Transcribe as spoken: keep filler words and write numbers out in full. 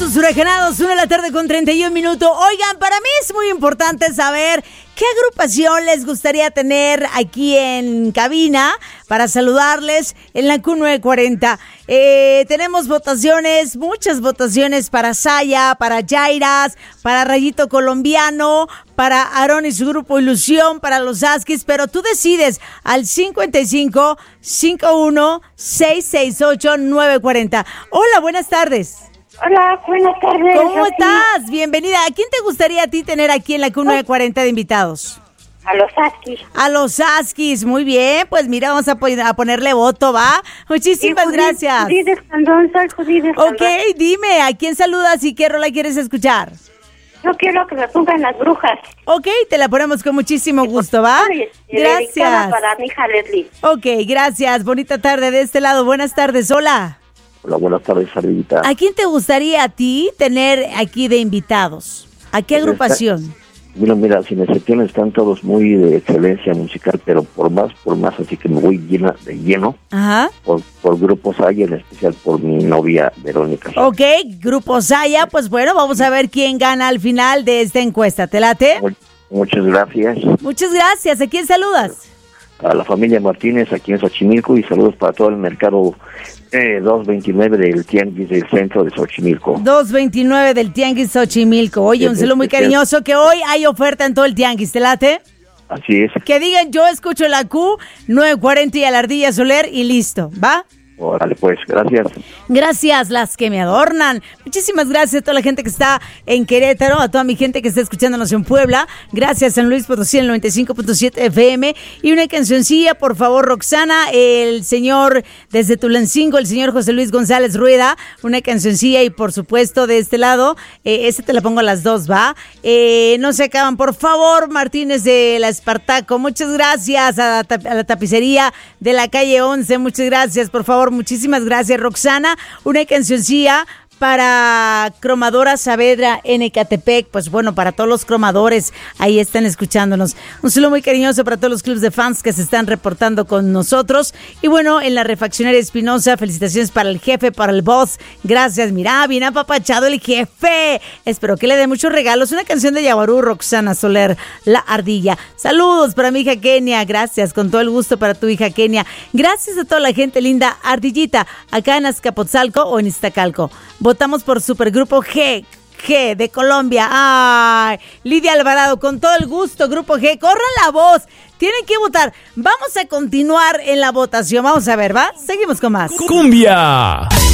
minutos huracanados, una de la tarde con treinta y un minutos. Oigan, para mí es muy importante saber qué agrupación les gustaría tener aquí en cabina para saludarles en la Q nueve cuarenta. Eh, tenemos votaciones, muchas votaciones para Saya, para Jairas, para Rayito Colombiano, para Aarón y su grupo Ilusión, para los Askis, pero tú decides al cincuenta y cinco, cincuenta y uno, seiscientos sesenta y ocho, novecientos cuarenta. Hola, buenas tardes. Hola, buenas tardes. ¿Cómo Rosy. estás? Bienvenida. ¿A quién te gustaría a ti tener aquí en la Q nueve cuarenta de invitados? A los Askis. A los Askis, muy bien. Pues mira, vamos a, po- a ponerle voto, ¿va? Muchísimas Sí, Judith- gracias. Judith Escandón, soy Judith Escandón. Ok, dime, ¿a quién saludas y qué rola quieres escuchar? Yo quiero que me pongan Las Brujas. Ok, te la ponemos con muchísimo gusto, ¿va? Y dedicada Gracias. para mi hija Leslie. Ok, gracias. Bonita tarde de este lado. Buenas tardes, hola. Hola, buenas tardes, Sarita. ¿A quién te gustaría a ti tener aquí de invitados? ¿A qué Pues agrupación? Mira, mira, sin excepción están todos muy de excelencia musical, pero por más, por más, así que me voy llena de lleno Ajá. por, por grupos hay, en especial por mi novia Verónica. Ok, Grupo Saya, pues bueno, vamos a ver quién gana al final de esta encuesta. ¿Te late? Mu- Muchas gracias Muchas gracias. ¿A quién saludas? a la familia Martínez aquí en Xochimilco y saludos para todo el mercado eh, doscientos veintinueve del Tianguis del centro de Xochimilco. doscientos veintinueve del Tianguis Xochimilco. Oye, un saludo muy cariñoso que hoy hay oferta en todo el Tianguis. ¿Te late? Así es. Que digan, yo escucho la Q nueve cuarenta y a la Ardilla Soler y listo, ¿va? Órale, pues, gracias. Gracias, las que me adornan. Muchísimas gracias a toda la gente que está en Querétaro, a toda mi gente que está escuchándonos en Puebla. Gracias, San Luis Potosí, en el noventa y cinco punto siete F M. Y una cancioncilla, por favor, Roxana, el señor desde Tulancingo, el señor José Luis González Rueda. Una cancioncilla y, por supuesto, de este lado, eh, ese te la pongo a las dos, ¿va? Eh, no se acaban, por favor, Martínez de la Espartaco. Muchas gracias a la, tap- a la tapicería de la calle once. Muchas gracias, por favor. Muchísimas gracias, Roxana. Una cancioncilla para Cromadora Saavedra en Ecatepec, pues bueno, para todos los cromadores, ahí están escuchándonos. Un saludo muy cariñoso para todos los clubes de fans que se están reportando con nosotros. Y bueno, en la refaccionaria Espinosa, felicitaciones para el jefe, para el boss. Gracias, mira, bien apapachado el jefe. Espero que le dé muchos regalos. Una canción de Yaguarú, Roxana Soler, La Ardilla. Saludos para mi hija Kenia, gracias, con todo el gusto para tu hija Kenia. Gracias a toda la gente linda, Ardillita, acá en Azcapotzalco o en Iztacalco. Votamos por Supergrupo G, G de Colombia. Ay, Lidia Alvarado, con todo el gusto, Grupo G, corran la voz. Tienen que votar. Vamos a continuar en la votación. Vamos a ver, ¿va? Seguimos con más. ¡Cumbia!